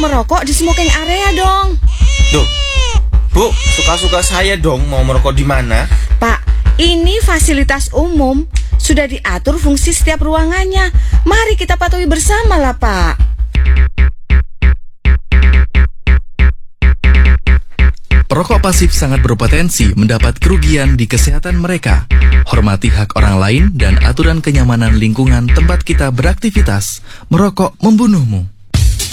merokok di smoking area dong. Duh, Bu, suka-suka saya dong mau merokok di mana. Pak, ini fasilitas umum. Sudah diatur fungsi setiap ruangannya. Mari kita patuhi bersama lah, Pak. Perokok pasif sangat berpotensi mendapat kerugian di kesehatan mereka. Hormati hak orang lain dan aturan kenyamanan lingkungan tempat kita beraktivitas. Merokok membunuhmu.